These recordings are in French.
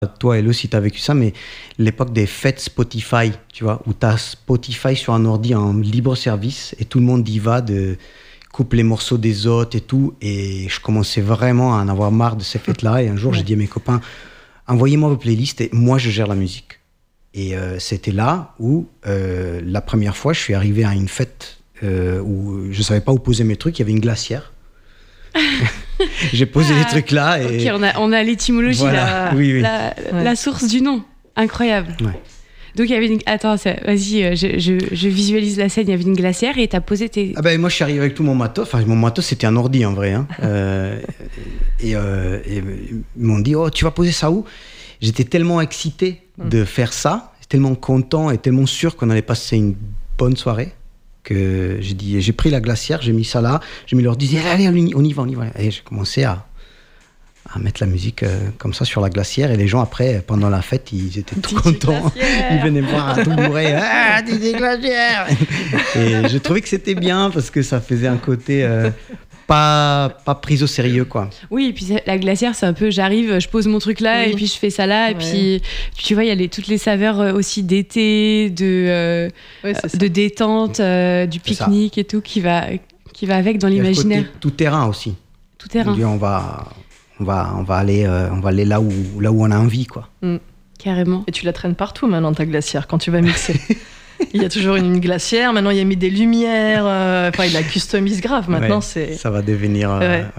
toi Hello si t'as vécu ça, mais l'époque des fêtes Spotify, tu vois, où t'as Spotify sur un ordi en libre service et tout le monde y va, coupe les morceaux des autres et tout, et je commençais vraiment à en avoir marre de ces fêtes-là, et un jour j'ai dit à mes copains, envoyez-moi vos playlists et moi je gère la musique. Et c'était là où la première fois je suis arrivé à une fête où je savais pas où poser mes trucs, il y avait une glacière. J'ai posé les trucs là et... Ok, on a l'étymologie, voilà. la source du nom. Incroyable. Ouais. Donc il y avait une... Attends, vas-y, je visualise la scène. Il y avait une glacière et t'as posé tes... Ah ben moi je suis arrivé avec tout mon matos. Enfin mon matos c'était un ordi en vrai. Hein. Et ils m'ont dit tu vas poser ça où? J'étais tellement excité de faire ça, tellement content et tellement sûr qu'on allait passer une bonne soirée, que j'ai pris la glacière, j'ai mis ça là, j'ai mis l'ordi, allez on y va. Et j'ai commencé à mettre la musique comme ça sur la glacière, et les gens après, pendant la fête, ils étaient tout contents. Ils venaient me voir à tout bourré, DJ glacière. Et je trouvais que c'était bien parce que ça faisait un côté pas prise au sérieux, quoi. Oui, et puis la glacière, c'est un peu, j'arrive, je pose mon truc là, et puis je fais ça là, et puis tu vois, il y a toutes les saveurs aussi d'été, de détente, du pique-nique et tout qui va avec dans l'imaginaire. Tout terrain aussi. Tout terrain. On va aller là où on a envie, quoi. Carrément. Et tu la traînes partout maintenant, ta glacière, quand tu vas mixer. Il y a toujours une glacière, maintenant il y a mis des lumières, il la customise grave, maintenant c'est... Ça va devenir...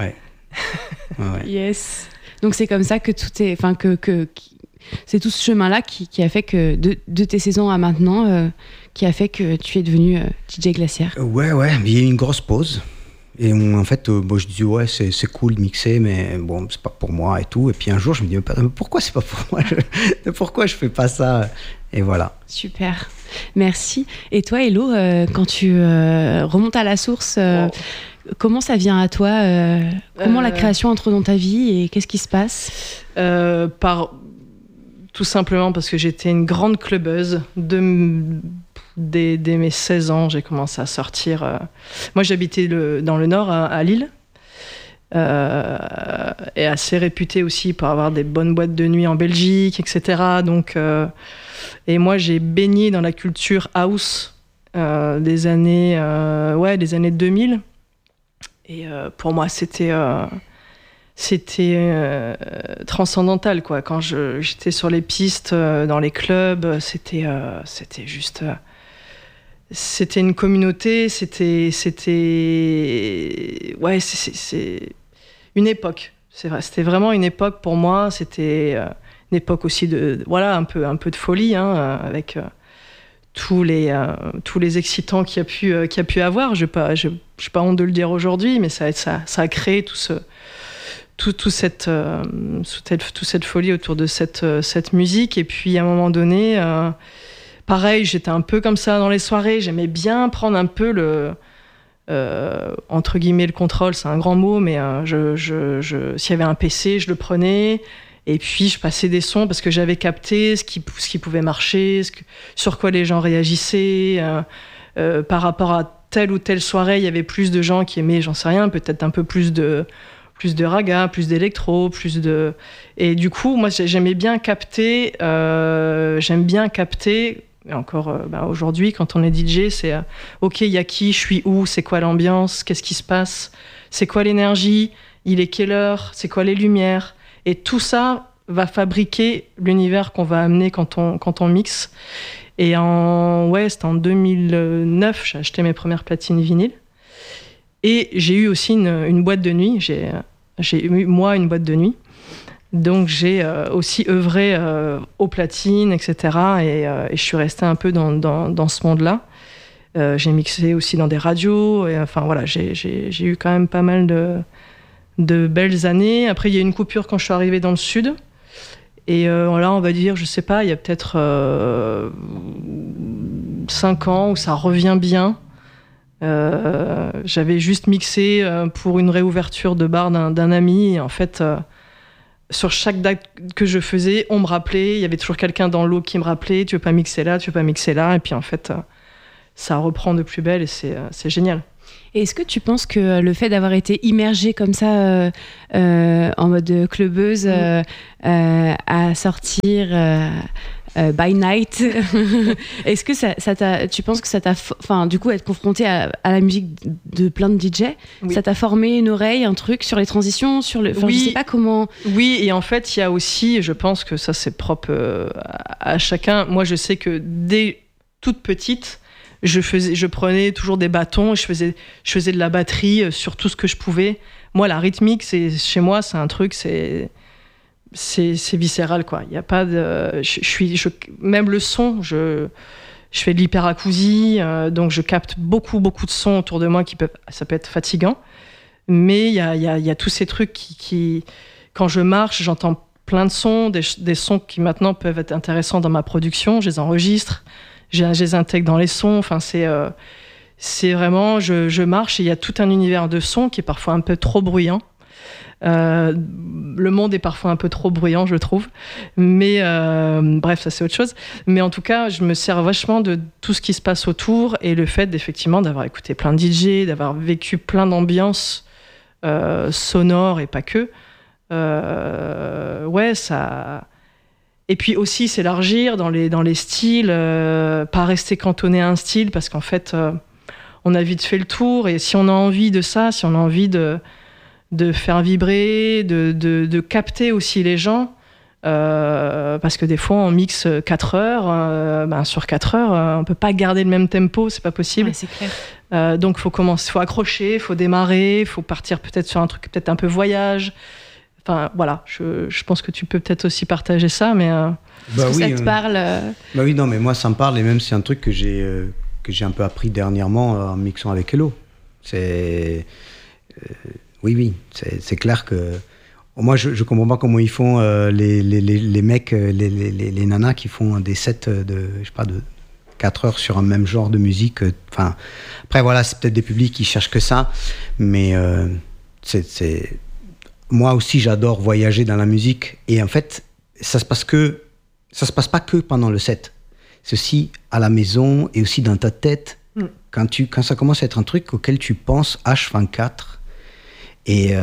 Yes. Donc c'est comme ça que tout est... Enfin, que c'est tout ce chemin-là qui a fait que, de tes saisons à maintenant, qui a fait que tu es devenu DJ glacière. Ouais, il y a eu une grosse pause. Et en fait, je dis c'est cool de mixer, mais bon, c'est pas pour moi et tout. Et puis un jour, je me dis, mais pourquoi c'est pas pour moi? Pourquoi je fais pas ça? Et voilà. Super, merci. Et toi, Hello, quand tu remontes à la source, comment ça vient à toi? Comment la création entre dans ta vie et qu'est-ce qui se passe? Tout simplement parce que j'étais une grande clubbeuse dès mes 16 ans, j'ai commencé à sortir. Moi, j'habitais dans le Nord, à Lille, et assez réputée aussi pour avoir des bonnes boîtes de nuit en Belgique, etc. Donc, et moi, j'ai baigné dans la culture house des années 2000. Et pour moi, c'était transcendantal, quoi. Quand j'étais sur les pistes, dans les clubs, c'était juste... C'était une communauté, c'est une époque. C'est vrai, c'était vraiment une époque pour moi. C'était une époque aussi un peu de folie, hein, avec tous les excitants qu'il y a pu avoir. Je n'ai pas honte de le dire aujourd'hui, mais ça a créé toute cette folie autour de cette musique. Et puis à un moment donné, pareil, j'étais un peu comme ça dans les soirées. J'aimais bien prendre un peu entre guillemets le contrôle, c'est un grand mot, mais s'il y avait un PC, je le prenais. Et puis je passais des sons parce que j'avais capté ce qui pouvait marcher, sur quoi les gens réagissaient. Par rapport à telle ou telle soirée, il y avait plus de gens qui aimaient, j'en sais rien, peut-être un peu plus de raga, plus d'électro, Et du coup, moi, j'aime bien capter, et encore aujourd'hui, quand on est DJ, c'est OK, il y a qui, je suis où, c'est quoi l'ambiance, qu'est-ce qui se passe, c'est quoi l'énergie, il est quelle heure, c'est quoi les lumières. Et tout ça va fabriquer l'univers qu'on va amener quand on mixe. Et c'était en 2009, j'ai acheté mes premières platines vinyles. Et j'ai eu aussi une boîte de nuit. J'ai eu, moi, une boîte de nuit. Donc, j'ai aussi œuvré aux platines, etc. Et je suis restée un peu dans ce monde-là. J'ai mixé aussi dans des radios. Et, enfin, voilà, j'ai eu quand même pas mal de belles années. Après, il y a eu une coupure quand je suis arrivée dans le Sud. Et là, on va dire, je sais pas, il y a peut-être 5 ans où ça revient bien. J'avais juste mixé pour une réouverture de bar d'un ami. Et en fait, sur chaque date que je faisais, on me rappelait. Il y avait toujours quelqu'un dans l'eau qui me rappelait. Tu veux pas mixer là, tu veux pas mixer là. Et puis en fait, ça reprend de plus belle et c'est génial. Et est-ce que tu penses que le fait d'avoir été immergée comme ça en mode clubbeuse à sortir by night, est-ce que tu penses que ça t'a, enfin du coup être confronté à la musique de plein de DJ, ça t'a formé une oreille, un truc sur les transitions, sur le, je sais pas comment. Oui, et en fait il y a aussi, je pense que ça c'est propre à chacun. Moi je sais que dès toute petite, je prenais toujours des bâtons et je faisais de la batterie sur tout ce que je pouvais. Moi la rythmique chez moi c'est un truc, c'est viscéral quoi. Il y a pas de même le son, je fais de l'hyperacousie, donc je capte beaucoup de sons autour de moi ça peut être fatigant, mais il y a tous ces trucs qui quand je marche, j'entends plein de sons, des sons qui maintenant peuvent être intéressants dans ma production, je les enregistre, je les intègre dans les sons, enfin c'est vraiment je marche et il y a tout un univers de sons qui est parfois un peu trop bruyant. Le monde est parfois un peu trop bruyant, je trouve, mais bref, ça c'est autre chose. Mais en tout cas, je me sers vachement de tout ce qui se passe autour et le fait effectivement d'avoir écouté plein de DJ, d'avoir vécu plein d'ambiances sonores et pas que. Ouais, ça. Et puis aussi s'élargir dans les styles, pas rester cantonné à un style, parce qu'en fait, on a vite fait le tour. Et si on a envie de ça, si on a envie de faire vibrer, de capter aussi les gens, parce que des fois on mixe 4 heures, sur 4 heures, on peut pas garder le même tempo, c'est pas possible. Ouais, c'est clair. Donc faut accrocher, faut démarrer, faut partir peut-être sur un truc peut-être un peu voyage. Enfin voilà, je pense que tu peux peut-être aussi partager ça, mais est-ce que ça te parle Bah oui, non, mais moi ça me parle, et même c'est un truc que j'ai un peu appris dernièrement en mixant avec Hello. C'est oui, c'est clair que moi je comprends pas comment ils font les mecs, les nanas qui font des sets de 4 heures sur un même genre de musique. Enfin, après voilà, c'est peut-être des publics qui cherchent que ça, mais c'est moi aussi j'adore voyager dans la musique, et en fait ça se passe pas que pendant le set, c'est aussi à la maison et aussi dans ta tête quand ça commence à être un truc auquel tu penses H24. Et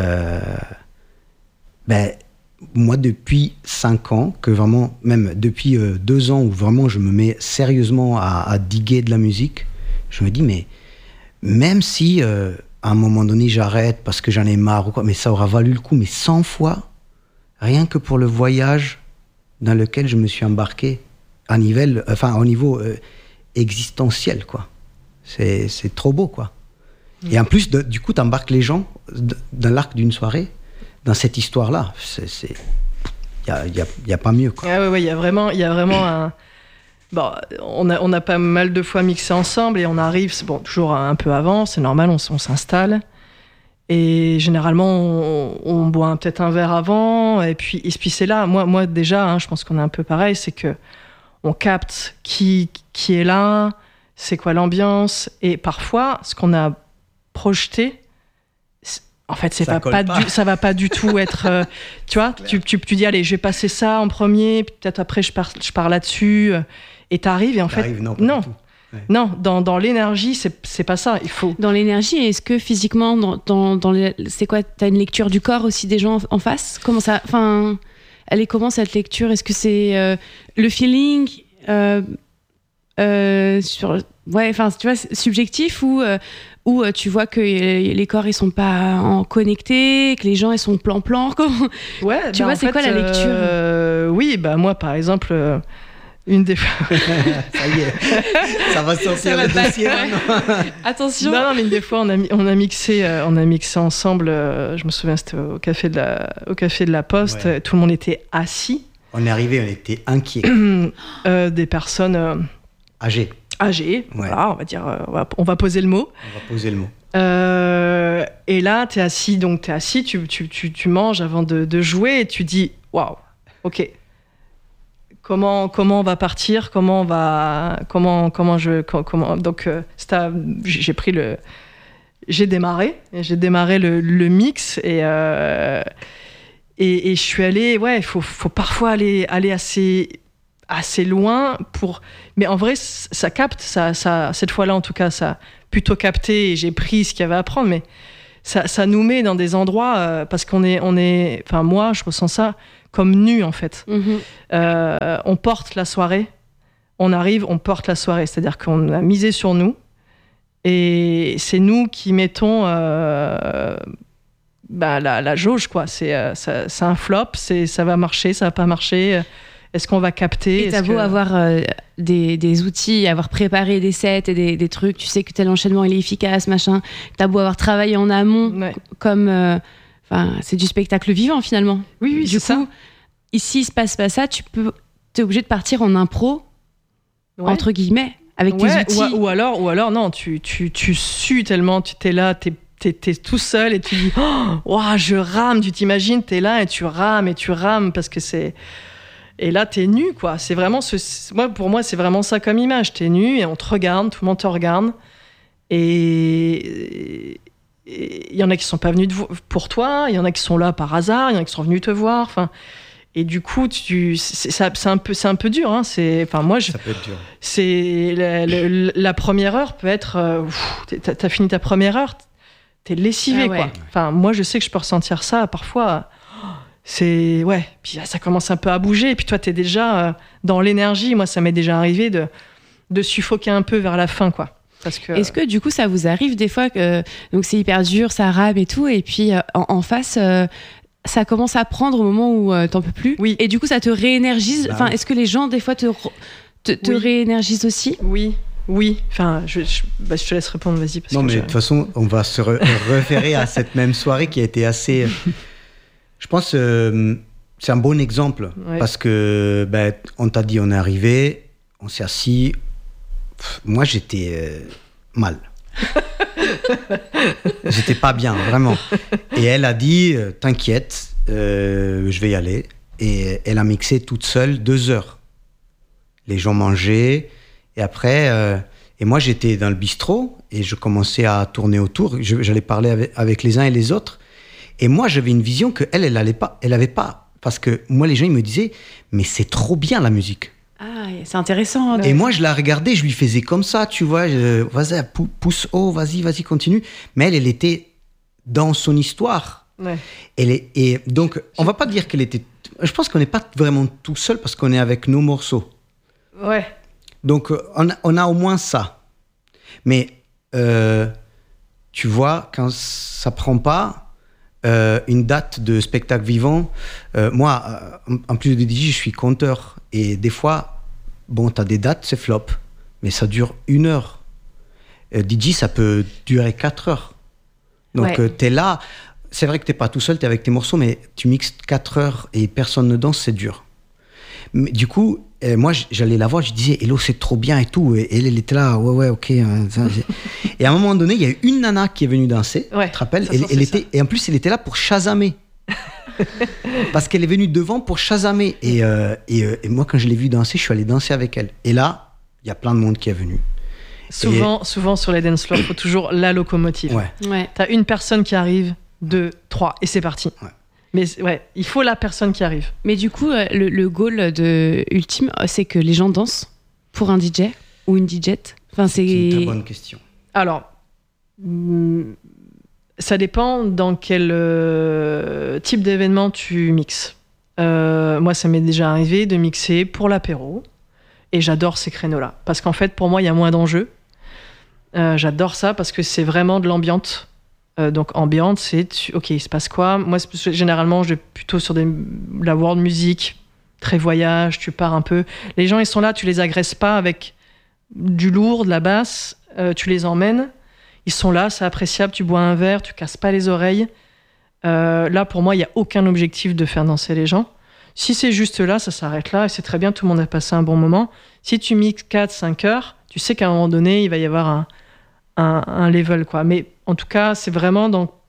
moi depuis 5 ans, que vraiment, même depuis 2 ans où vraiment je me mets sérieusement à diguer de la musique, je me dis mais même si à un moment donné j'arrête parce que j'en ai marre ou quoi, mais ça aura valu le coup, mais 100 fois, rien que pour le voyage dans lequel je me suis embarqué au niveau existentiel quoi. C'est trop beau quoi. Et en plus, du coup, t'embarques les gens dans l'arc d'une soirée, dans cette histoire-là. Il y a pas mieux, quoi. Ah ouais, il y a vraiment un. Bon, on a pas mal de fois mixé ensemble et on arrive, toujours un peu avant, c'est normal, on s'installe. Et généralement, on boit peut-être un verre avant, et puis c'est là. Moi déjà, je pense qu'on est un peu pareil, c'est que on capte qui est là, c'est quoi l'ambiance, et parfois, ce qu'on a projeté, en fait ça va pas du tout être tu vois, tu dis allez je vais passer ça en premier, peut-être après je pars là-dessus, et t'arrives et en fait non. Ouais. Non, dans l'énergie, c'est pas ça. Il faut. Dans l'énergie, est-ce que physiquement, c'est quoi? T'as une lecture du corps aussi des gens en face? Comment ça? Enfin, elle est comment cette lecture? Est-ce que c'est le feeling enfin, tu vois, subjectif ou tu vois que les corps ils sont pas connectés, que les gens ils sont plan-plan? Ouais. Tu vois, c'est quoi la lecture? Oui, moi par exemple. Une des fois. Ça y est, ça va sortir le dossier. Attention. Non, mais une des fois, on a mixé ensemble. Je me souviens, c'était au café de la Poste. Ouais. Tout le monde était assis. On est arrivé, on était inquiets. Des personnes âgées. Ouais. Voilà, on va dire. On va poser le mot. Et là, t'es assis, tu manges avant de jouer et tu dis, waouh, ok. Comment on va partir, donc j'ai démarré le mix et je suis allée, il faut parfois aller assez loin mais en vrai ça capte ça cette fois-là en tout cas ça plutôt capté et j'ai pris ce qu'il y avait à prendre, mais ça nous met dans des endroits parce qu'on est, enfin moi je ressens ça comme nu en fait. On porte la soirée, on arrive, on porte la soirée, c'est-à-dire qu'on a misé sur nous et c'est nous qui mettons la jauge quoi. C'est un flop, ça va marcher, ça va pas marcher. Est-ce qu'on va capter? Et t'as beau avoir des outils, avoir préparé des sets et des trucs, tu sais que tel enchaînement il est efficace, machin. T'as beau avoir travaillé en amont, comme, c'est du spectacle vivant finalement. Oui, du coup, ça. Ici il se passe pas ça, t'es obligé de partir en impro, entre guillemets, avec tes outils. Ou alors non, tu sues tellement, tu t'es là, t'es tout seul et tu dis, je rame, tu t'imagines, t'es là et tu rames parce que c'est. Et là, t'es nu, quoi. C'est vraiment pour moi, c'est vraiment ça comme image. T'es nu et on te regarde, tout le monde te regarde. Et il y en a qui sont pas venus pour toi, il y en a qui sont là par hasard, il y en a qui sont venus te voir. Enfin, et du coup, c'est un peu dur. Hein. Ça peut être dur. C'est la première heure peut être. T'as fini ta première heure, t'es lessivé, quoi. Enfin, moi, je sais que je peux ressentir ça parfois. Puis ça commence un peu à bouger et puis toi t'es déjà dans l'énergie. Moi ça m'est déjà arrivé de suffoquer un peu vers la fin quoi. Parce que... Est-ce que du coup ça vous arrive des fois que donc c'est hyper dur, ça rame et tout et puis en face ça commence à prendre au moment où t'en peux plus et du coup ça te réénergise. Enfin est-ce que les gens des fois te réénergisent aussi? Oui. Enfin je te laisse répondre, vas-y. Non mais de toute façon on va se référer à cette même soirée qui a été assez... Je pense que c'est un bon exemple parce que on t'a dit on est arrivé, on s'est assis. Moi j'étais mal. J'étais pas bien vraiment. Et elle a dit t'inquiète, je vais y aller. Et elle a mixé toute seule 2 heures. Les gens mangeaient et après et moi j'étais dans le bistrot et je commençais à tourner autour. J'allais parler avec les uns et les autres. Et moi, j'avais une vision qu'elle avait pas. Parce que moi, les gens, ils me disaient, mais c'est trop bien la musique. Ah, c'est intéressant. Et moi, je la regardais, je lui faisais comme ça, tu vois, vas-y, pousse haut, vas-y, continue. Mais elle était dans son histoire. Ouais. Et donc, on va pas dire qu'elle était... Je pense qu'on n'est pas vraiment tout seul parce qu'on est avec nos morceaux. Ouais. Donc, on a au moins ça. Mais, tu vois, quand ça prend pas... une date de spectacle vivant, moi, en plus de DJ, je suis compteur. Et des fois, t'as des dates, c'est flop, mais ça dure 1 heure. DJ, ça peut durer 4 heures. Donc, t'es là. C'est vrai que t'es pas tout seul, t'es avec tes morceaux, mais tu mixes 4 heures et personne ne danse, c'est dur. Mais du coup, moi, j'allais la voir, je disais, Hello, c'est trop bien et tout. Et elle était là, ouais, ok. Et à un moment donné, il y a eu une nana qui est venue danser, tu te rappelles? Et en plus, elle était là pour chasamer. Parce qu'elle est venue devant pour chasamer. Et moi, quand je l'ai vue danser, je suis allé danser avec elle. Et là, il y a plein de monde qui est venu. Souvent sur les dance floors, il faut toujours la locomotive. Ouais. T'as une personne qui arrive, 2, 3, et c'est parti. Ouais. Mais il faut la personne qui arrive. Mais du coup, le goal ultime, c'est que les gens dansent pour un DJ ou une DJette. Enfin, c'est une très bonne question. Alors, ça dépend dans quel type d'événement tu mixes. Moi, ça m'est déjà arrivé de mixer pour l'apéro. Et j'adore ces créneaux-là. Parce qu'en fait, pour moi, il y a moins d'enjeux. J'adore ça parce que c'est vraiment de l'ambiance. Donc ambiante, c'est ok, il se passe quoi? Moi, généralement, je vais plutôt sur la world music, très voyage, tu pars un peu. Les gens, ils sont là, tu les agresses pas avec du lourd, de la basse, tu les emmènes. Ils sont là, c'est appréciable, tu bois un verre, tu casses pas les oreilles. Là, pour moi, il n'y a aucun objectif de faire danser les gens. Si c'est juste là, ça s'arrête là, et c'est très bien, tout le monde a passé un bon moment. Si tu mixes 4-5 heures, tu sais qu'à un moment donné, il va y avoir un level, quoi. Mais en tout cas, c'est vraiment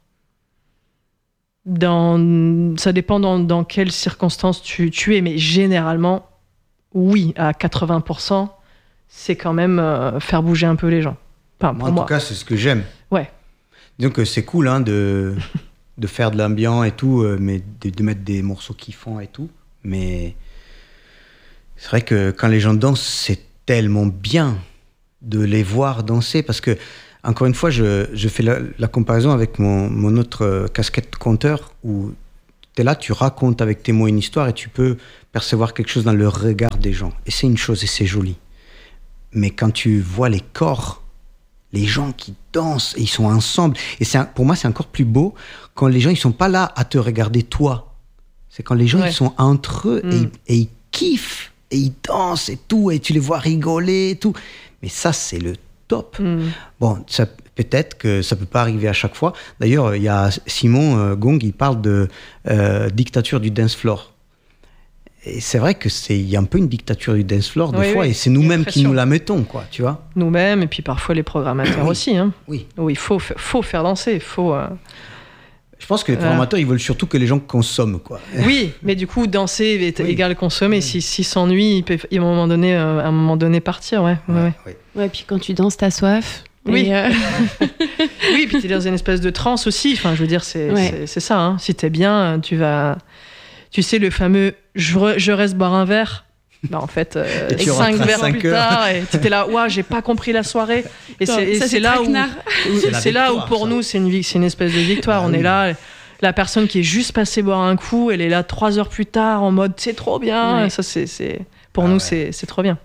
ça dépend dans quelles circonstances tu es, mais généralement, oui, à 80%, c'est quand même faire bouger un peu les gens. Enfin, moi, en tout cas, c'est ce que j'aime. Ouais. Donc, c'est cool hein, de faire de l'ambiance et tout, mais de mettre des morceaux kiffants et tout. Mais c'est vrai que quand les gens dansent, c'est tellement bien de les voir danser parce que encore une fois, je fais la comparaison avec mon autre casquette conteur, où tu es là, tu racontes avec tes mots une histoire et tu peux percevoir quelque chose dans le regard des gens. Et c'est une chose et c'est joli. Mais quand tu vois les corps, les gens qui dansent et ils sont ensemble, et pour moi c'est encore plus beau quand les gens ils sont pas là à te regarder toi. C'est quand les gens ils sont entre eux et ils kiffent et ils dansent et tout, et tu les vois rigoler et tout. Mais ça c'est le top. Bon, peut-être que ça peut pas arriver à chaque fois. D'ailleurs, il y a Simon Gong, il parle de dictature du dance floor. Et c'est vrai qu'il y a un peu une dictature du dance floor des fois, et c'est nous-mêmes qui nous la mettons, quoi, tu vois. Nous-mêmes, et puis parfois les programmateurs aussi. Hein. Oui. Où il faut faire danser, il faut... Je pense que les programmateurs, ils veulent surtout que les gens consomment, quoi. Oui, mais du coup, danser est égal consommer. S'ils s'ennuient, ils peuvent à un moment donné partir, ouais. Ouais, puis quand tu danses, t'as soif. Oui. Oui, puis t'es dans une espèce de transe aussi. Enfin, je veux dire, c'est ça. Hein. Si t'es bien, tu vas... Tu sais, le fameux « je reste boire un verre ». Bah, en fait, 5 verres plus tard, et tu étais là, j'ai pas compris la soirée. Et c'est là où pour nous, c'est une espèce de victoire. On est là, la personne qui est juste passée boire un coup, elle est là 3 heures plus tard en mode c'est trop bien. Ouais. Ça, pour nous, c'est trop bien.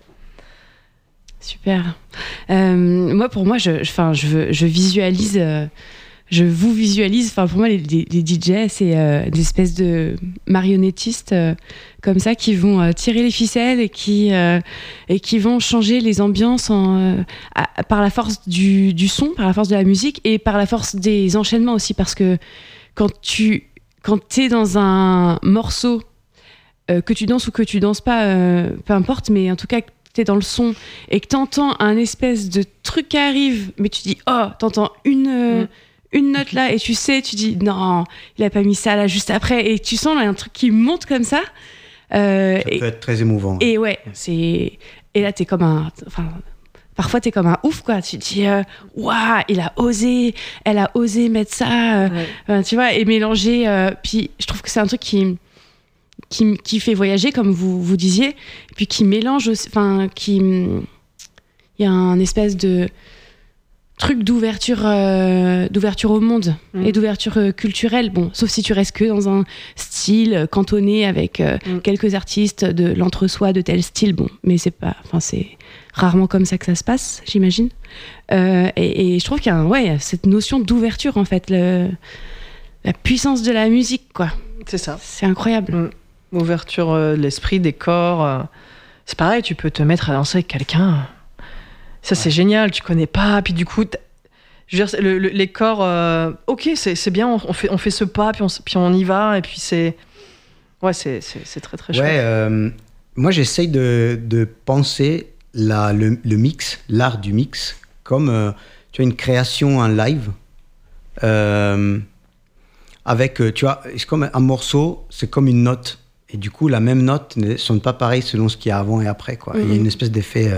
Super. Pour moi, je visualise. Je vous visualise, pour moi les DJ c'est des espèces de marionnettistes comme ça qui vont tirer les ficelles et qui vont changer les ambiances par la force du son, par la force de la musique et par la force des enchaînements aussi, parce que quand t'es dans un morceau, que tu danses ou que tu danses pas, peu importe, mais en tout cas t'es dans le son et que t'entends un espèce de truc qui arrive, mais tu dis t'entends une note là et tu dis non, il a pas mis ça là juste après, et tu sens là, un truc qui monte comme ça. Ça peut être très émouvant. Et et là t'es comme parfois t'es comme un ouf, quoi. Tu te dis elle a osé mettre ça, tu vois, et mélanger. Puis je trouve que c'est un truc qui fait voyager, comme vous disiez, et puis qui mélange aussi, il y a un espèce de truc d'ouverture au monde et d'ouverture culturelle, sauf si tu restes que dans un style cantonné avec quelques artistes de l'entre-soi de tel style, mais c'est rarement comme ça que ça se passe, j'imagine, et je trouve qu'il y a cette notion d'ouverture, en fait, la puissance de la musique, quoi. C'est ça, c'est incroyable. Ouverture de l'esprit, des corps, c'est pareil, tu peux te mettre à danser avec quelqu'un. Ça, c'est génial, tu connais pas, puis du coup, je veux dire, les corps, ok, c'est bien, on fait ce pas, puis on y va, et puis c'est très très chouette. Moi, j'essaye de penser le mix, l'art du mix, comme tu as une création en live, avec, tu vois, c'est comme un morceau, c'est comme une note, et du coup, la même note ne sonne pas pareil selon ce qu'il y a avant et après, quoi. Il y a une espèce d'effet...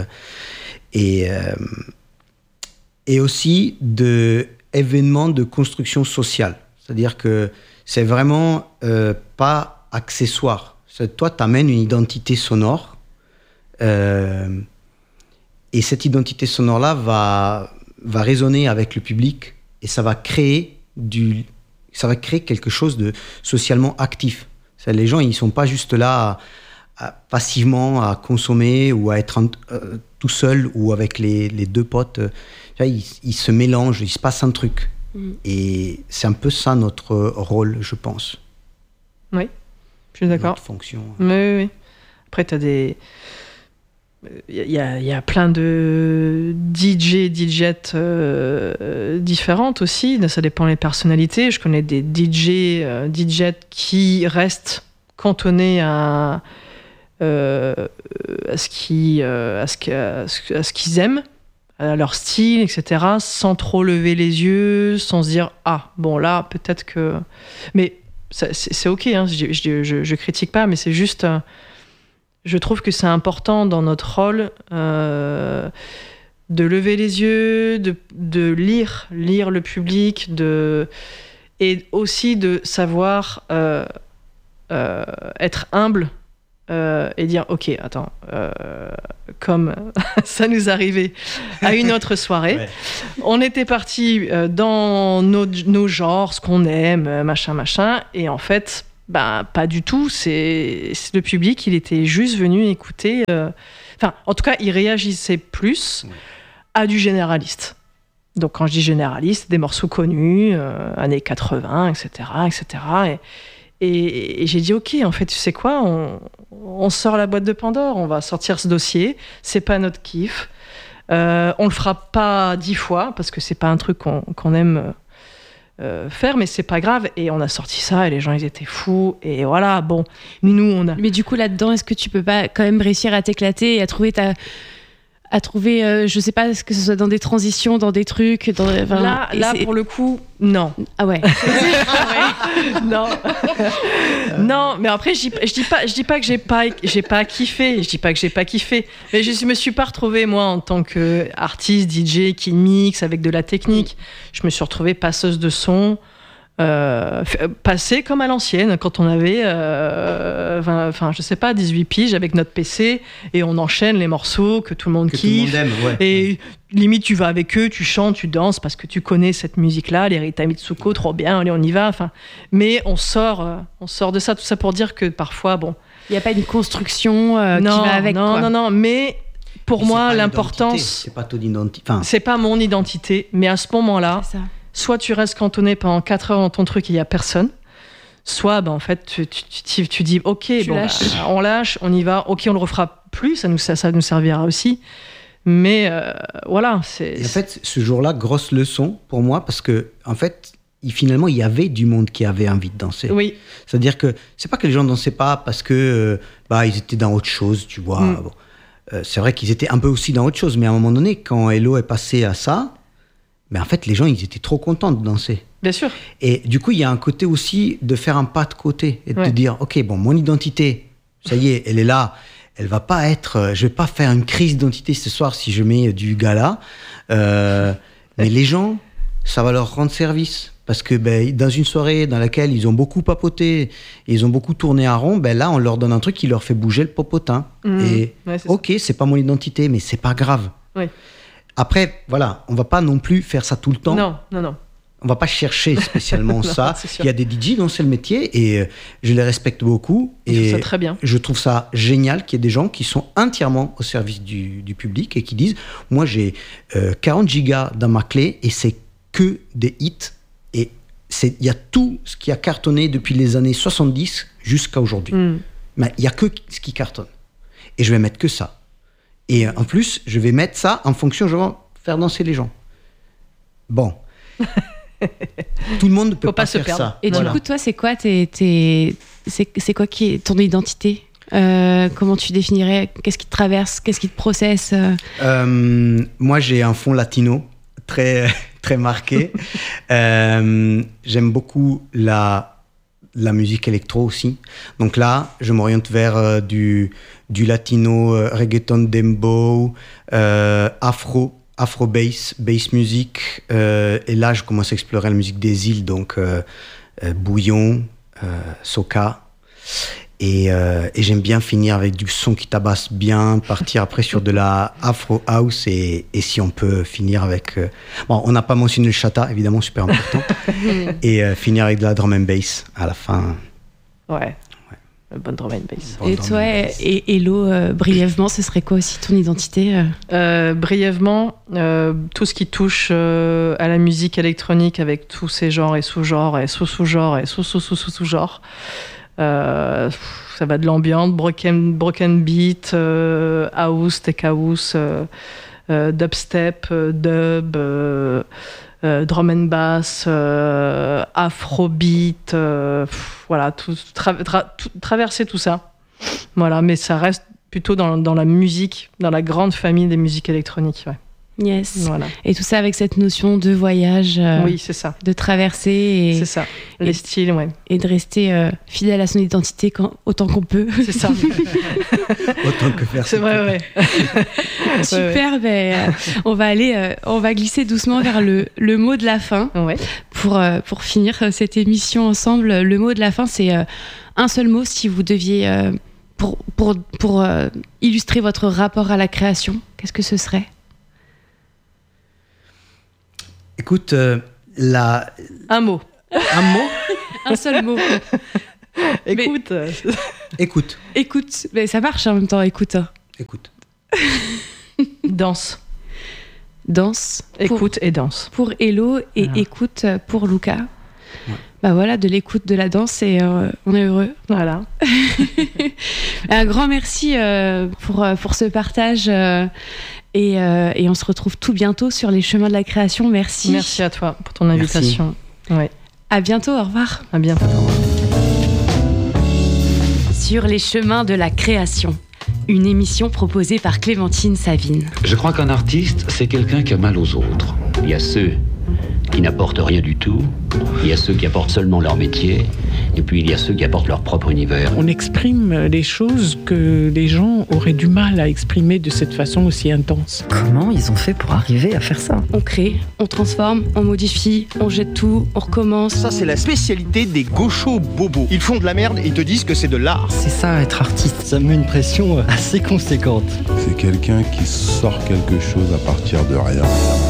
Et aussi d'événements de construction sociale. C'est-à-dire que c'est vraiment pas accessoire. Toi, tu amènes une identité sonore, et cette identité sonore-là va résonner avec le public, et ça va créer quelque chose de socialement actif. Les gens, ils ne sont pas juste là passivement à consommer ou à être tout seul ou avec les deux potes. Ils se mélangent, il se passe un truc. Et c'est un peu ça notre rôle, je pense. Oui, je suis d'accord. Notre fonction. Oui. Après, tu as des... Il y a plein de DJettes différentes aussi, ça dépend des personnalités. Je connais des DJettes qui restent cantonnés à ce qu'ils aiment, à leur style, etc., sans trop lever les yeux, sans se dire là peut-être que... Mais c'est ok, hein, je critique pas, mais c'est juste... je trouve que c'est important dans notre rôle de lever les yeux, de lire le public, et aussi de savoir être humble et dire ok, attends, comme ça nous arrivait à une autre soirée. Ouais. On était partis dans nos genres, ce qu'on aime, machin, et en fait, pas du tout. C'est le public, il était juste venu écouter. En tout cas, il réagissait plus à du généraliste. Donc, quand je dis généraliste, des morceaux connus, années 80, etc., etc. Et j'ai dit, OK, en fait, tu sais quoi, on sort la boîte de Pandore, on va sortir ce dossier, c'est pas notre kiff. On le fera pas 10 fois, parce que c'est pas un truc qu'on aime faire, mais c'est pas grave. Et on a sorti ça, et les gens, ils étaient fous. Et voilà, bon, nous, on a... Mais du coup, là-dedans, est-ce que tu peux pas quand même réussir à t'éclater et à trouver je sais pas, que ce soit dans des transitions, dans des trucs, là pour le coup, non. Ah ouais. Non. Non, mais après je dis pas que j'ai pas kiffé, je dis pas que j'ai pas kiffé, mais je me suis pas retrouvée moi en tant que artiste, DJ qui mixe avec de la technique. Je me suis retrouvée passeuse de son. Passer comme à l'ancienne quand on avait 18 piges avec notre PC et on enchaîne les morceaux que tout le monde kiffe, tout le monde aime, ouais. Et limite tu vas avec eux, tu chantes, tu danses parce que tu connais cette musique là, les Rita Mitsuko, trop bien, allez on y va, mais on sort de ça, tout ça pour dire que parfois il n'y a pas une construction qui va avec. Non, mais pour moi l'importance c'est pas ton identité, c'est pas mon identité, mais à ce moment-là soit tu restes cantonné pendant 4 heures dans ton truc et il n'y a personne, soit en fait tu dis ok, on lâche, on y va, ok, on le refera plus, ça nous servira aussi, mais voilà. Et en fait, ce jour-là, grosse leçon pour moi, parce que en fait, finalement, il y avait du monde qui avait envie de danser. Oui. C'est-à-dire que c'est pas que les gens dansaient pas parce que ils étaient dans autre chose, tu vois. C'est vrai qu'ils étaient un peu aussi dans autre chose, mais à un moment donné, quand Hello est passé à ça, en fait, les gens, ils étaient trop contents de danser. Bien sûr. Et du coup, il y a un côté aussi de faire un pas de côté et de te dire, ok, mon identité, ça y est, elle est là. Elle va pas être... je vais pas faire une crise d'identité ce soir si je mets du gala. Mais les gens, ça va leur rendre service. Parce que dans une soirée dans laquelle ils ont beaucoup papoté, et ils ont beaucoup tourné à rond, là, on leur donne un truc qui leur fait bouger le popotin. C'est pas mon identité, mais c'est pas grave. Oui. Après, voilà, on va pas non plus faire ça tout le temps. Non. On va pas chercher spécialement ça. Il y a des DJ dont c'est le métier et je les respecte beaucoup. Je trouve ça très bien. Je trouve ça génial qu'il y ait des gens qui sont entièrement au service du public et qui disent, moi j'ai 40 gigas dans ma clé et c'est que des hits. Et il y a tout ce qui a cartonné depuis les années 70 jusqu'à aujourd'hui. Mais il y a que ce qui cartonne. Et je vais mettre que ça. Et en plus, je vais mettre ça en fonction, je vais faire danser les gens. Bon. Tout le monde ne peut pas faire ça. Et du coup, toi, c'est quoi c'est quoi qui est ton identité ? Comment tu définirais ? Qu'est-ce qui te traverse ? Qu'est-ce qui te processe ? Moi, j'ai un fond latino très, très marqué. J'aime beaucoup la musique électro aussi. Donc là, je m'oriente vers du latino, reggaeton, dembow, afro bass music. Et là, je commence à explorer la musique des îles, donc bouillon, soca. Et j'aime bien finir avec du son qui tabasse bien, partir après sur de la afro house et si on peut finir avec... on n'a pas mentionné le chata, évidemment, super important. Et finir avec de la drum and bass à la fin. Ouais. Bonne drum and bass. Et toi, et Hello, brièvement, ce serait quoi aussi ton identité ? Brièvement, tout ce qui touche à la musique électronique avec tous ces genres et sous-genres et sous-sous-genres et sous-sous-sous-sous-genres. Ça va de l'ambiance, broken beat, house, tech house, dubstep, dub, drum and bass, afrobeat, voilà, traverser tout ça. Voilà, mais ça reste plutôt dans la musique, dans la grande famille des musiques électroniques. Ouais. Yes. Voilà. Et tout ça avec cette notion de voyage. Oui, c'est ça. De traverser. C'est ça. Les styles, ouais. Et de rester fidèle à son identité autant qu'on peut. C'est ça. Autant que faire. C'est vrai, ouais. Super. On va glisser doucement vers le mot de la fin. Ouais. Pour finir cette émission ensemble. Le mot de la fin, c'est un seul mot si vous deviez pour illustrer votre rapport à la création, qu'est-ce que ce serait ? Écoute, un mot. Un mot ? Un seul mot. Écoute. Écoute. Écoute. Mais ça marche en même temps, écoute. Écoute. Danse. Danse. Écoute et danse. Pour Hello et écoute pour Luca. Ouais. Bah voilà, de l'écoute, de la danse et on est heureux. Voilà. Un grand merci pour ce partage et on se retrouve tout bientôt sur les chemins de la création. Merci. Merci à toi pour ton invitation. Ouais. À bientôt, au revoir. À bientôt. Sur les chemins de la création. Une émission proposée par Clémentine Savine. Je crois qu'un artiste, c'est quelqu'un qui a mal aux autres. Il y a ceux qui n'apportent rien du tout, il y a ceux qui apportent seulement leur métier, et puis il y a ceux qui apportent leur propre univers. On exprime des choses que les gens auraient du mal à exprimer de cette façon aussi intense. Comment ils ont fait pour arriver à faire ça ? On crée, on transforme, on modifie, on jette tout, on recommence. Ça, c'est la spécialité des gauchos bobos. Ils font de la merde et ils te disent que c'est de l'art. C'est ça, être artiste. Ça me met une pression assez conséquente. C'est quelqu'un qui sort quelque chose à partir de rien.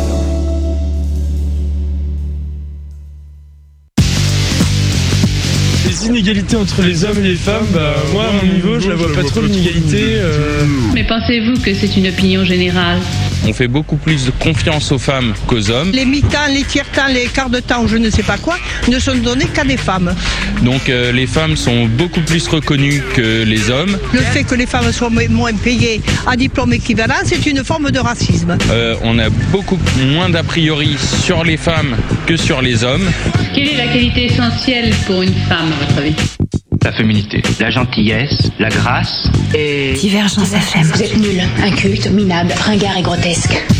Les inégalités entre les hommes et les femmes, moi à mon niveau je la vois pas trop l'inégalité. Mais pensez-vous que c'est une opinion générale ? On fait beaucoup plus de confiance aux femmes qu'aux hommes. Les mi-temps, les tiers-temps, les quarts de temps, je ne sais pas quoi, ne sont donnés qu'à des femmes. Donc les femmes sont beaucoup plus reconnues que les hommes. Le fait que les femmes soient moins payées à diplôme équivalent, c'est une forme de racisme. On a beaucoup moins d'a priori sur les femmes que sur les hommes. Quelle est la qualité essentielle pour une femme, à votre avis ? La féminité, la gentillesse, la grâce et... Divergence FM. Vous êtes nul, inculte, minable, ringard et grotesque.